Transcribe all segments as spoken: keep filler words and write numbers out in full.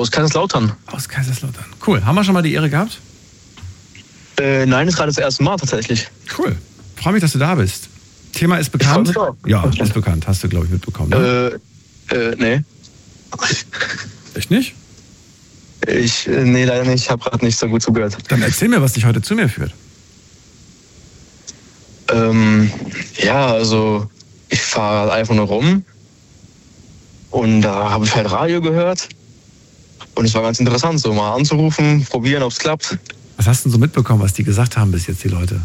Aus Kaiserslautern. Aus Kaiserslautern. Cool. Haben wir schon mal die Ehre gehabt? Äh, nein, ist gerade das erste Mal tatsächlich. Cool. Freue mich, dass du da bist. Thema ist bekannt? Ja, ist bekannt. Hast du, glaube ich, mitbekommen. Ne? Äh, äh, nee. Echt nicht? Ich, äh, nee, leider nicht. Ich habe gerade nicht so gut zugehört. Dann erzähl mir, was dich heute zu mir führt. Ähm, ja, also ich fahre einfach nur rum und da habe ich halt Radio gehört und es war ganz interessant, so mal anzurufen, probieren, ob es klappt. Was hast du denn so mitbekommen, was die gesagt haben bis jetzt, die Leute?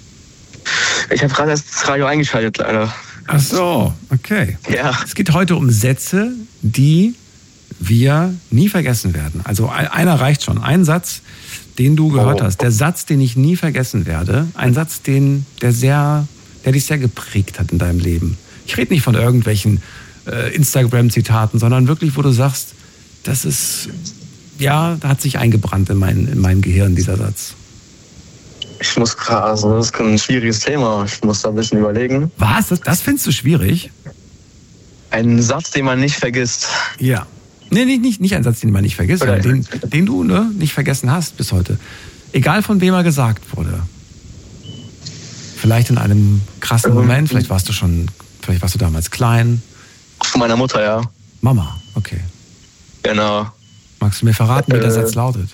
Ich habe gerade erst das Radio eingeschaltet, leider. Ach so, okay. Ja. Es geht heute um Sätze, die wir nie vergessen werden. Also einer reicht schon. Ein Satz, den du gehört oh. hast. Der Satz, den ich nie vergessen werde. Ein Satz, den, der, sehr, der dich sehr geprägt hat in deinem Leben. Ich rede nicht von irgendwelchen äh, Instagram-Zitaten, sondern wirklich, wo du sagst, das ist, ja, da hat sich eingebrannt in mein, in mein Gehirn, dieser Satz. Ich muss gerade, also das ist ein schwieriges Thema. Ich muss da ein bisschen überlegen. Was? Das, das findest du schwierig? Ein Satz, den man nicht vergisst. Ja. Nee, nicht, nicht, nicht ein Satz, den man nicht vergisst, sondern den, den du ne, nicht vergessen hast bis heute. Egal von wem er gesagt wurde. Vielleicht in einem krassen Moment, vielleicht warst du schon, vielleicht warst du damals klein. Von meiner Mutter, ja. Mama, okay. Genau. Magst du mir verraten, wie der äh, Satz lautet?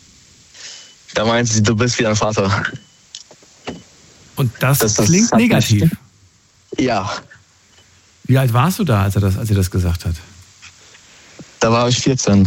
Da meint sie, du bist wie dein Vater. Und das, das klingt das negativ. Nicht. Ja. Wie alt warst du da, als er das, als er das gesagt hat? Da war ich vierzehn.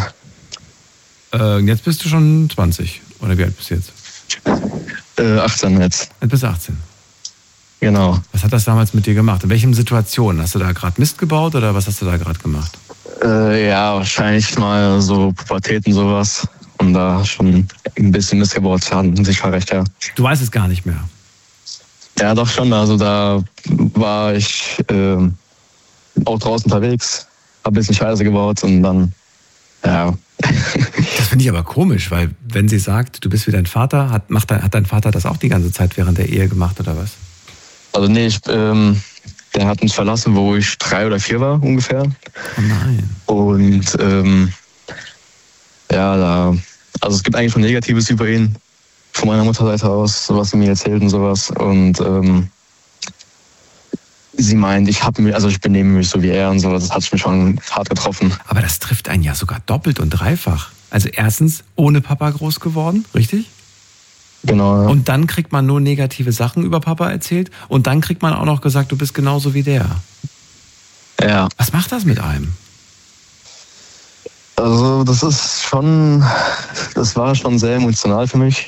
Äh, jetzt bist du schon zwanzig. Oder wie alt bist du jetzt? Äh, achtzehn jetzt. Jetzt bist du achtzehn. Genau. Was hat das damals mit dir gemacht? In welchen Situationen? Hast du da gerade Mist gebaut oder was hast du da gerade gemacht? Äh, ja, wahrscheinlich mal so Pubertät und sowas. Und da schon ein bisschen Mist gebaut haben, sicher recht, ja. Du weißt es gar nicht mehr? Ja, doch schon. Also da war ich äh, auch draußen unterwegs, hab ein bisschen Scheiße gebaut und dann, ja. Das finde ich aber komisch, weil wenn sie sagt, du bist wie dein Vater, hat, macht dein, hat dein Vater das auch die ganze Zeit während der Ehe gemacht oder was? Also nee, ich, ähm, der hat uns verlassen, wo ich drei oder vier war ungefähr. Oh nein. Und ähm, ja, da, also es gibt eigentlich schon Negatives über ihn von meiner Mutterseite aus, was sie mir erzählt und sowas. Und ähm, sie meint, ich habe mir, also ich benehme mich so wie er und so, das hat mich schon hart getroffen. Aber das trifft einen ja sogar doppelt und dreifach. Also erstens ohne Papa groß geworden, richtig? Genau. Ja. Und dann kriegt man nur negative Sachen über Papa erzählt und dann kriegt man auch noch gesagt, du bist genauso wie der. Ja. Was macht das mit einem? Also das ist schon, das war schon sehr emotional für mich,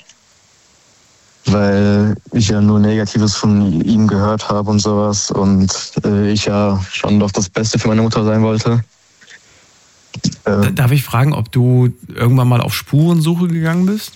weil ich ja nur Negatives von ihm gehört habe und sowas und äh, ich ja schon doch das Beste für meine Mutter sein wollte. Äh, Darf ich fragen, ob du irgendwann mal auf Spurensuche gegangen bist?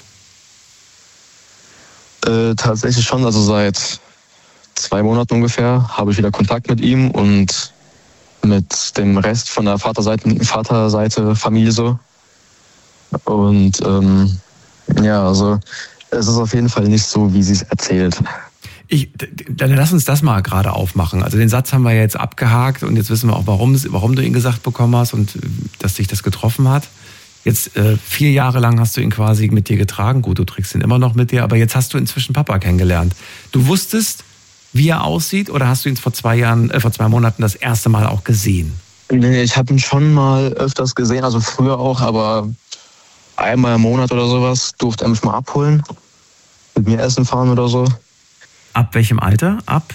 Äh, tatsächlich schon, also seit zwei Monaten ungefähr habe ich wieder Kontakt mit ihm und mit dem Rest von der Vaterseite, Vaterseite Familie so. Und ähm, ja, also es ist auf jeden Fall nicht so, wie sie es erzählt. Ich, dann lass uns das mal gerade aufmachen. Also den Satz haben wir jetzt abgehakt und jetzt wissen wir auch, warum, warum du ihn gesagt bekommen hast und dass dich das getroffen hat. Jetzt äh, vier Jahre lang hast du ihn quasi mit dir getragen. Gut, du trägst ihn immer noch mit dir, aber jetzt hast du inzwischen Papa kennengelernt. Du wusstest, wie er aussieht, oder hast du ihn vor zwei Jahren, äh, vor zwei Monaten das erste Mal auch gesehen? Nee, ich habe ihn schon mal öfters gesehen, also früher auch, aber einmal im Monat oder sowas durfte er mich mal abholen, mit mir essen fahren oder so. Ab welchem Alter? Ab?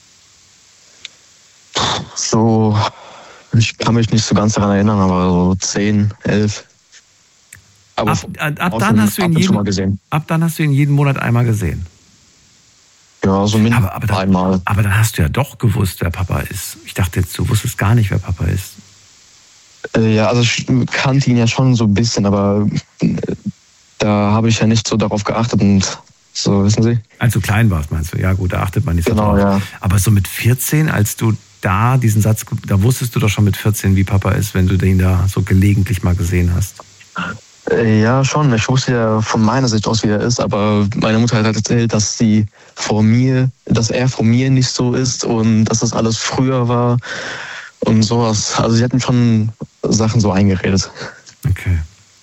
So, ich kann mich nicht so ganz daran erinnern, aber so zehn, elf. Aber ab, ab, ab, dann hast du ihn jeden, mal gesehen. ab dann hast du ihn jeden Monat einmal gesehen? Ja, so mindestens aber, aber dann, einmal. Aber dann hast du ja doch gewusst, wer Papa ist. Ich dachte jetzt, du wusstest gar nicht, wer Papa ist. Äh, ja, also ich kannte ihn ja schon so ein bisschen, aber äh, da habe ich ja nicht so darauf geachtet und so, wissen Sie? Als du klein warst, meinst du? Ja gut, da achtet man nicht so genau, drauf. Ja. Aber so mit vierzehn, als du da diesen Satz, da wusstest du doch schon mit vierzehn, wie Papa ist, wenn du den da so gelegentlich mal gesehen hast. Äh, ja, schon. Ich wusste ja von meiner Sicht aus, wie er ist, aber meine Mutter hat erzählt, dass sie vor mir, dass er vor mir nicht so ist und dass das alles früher war und sowas. Also sie hatten schon Sachen so eingeredet. Okay.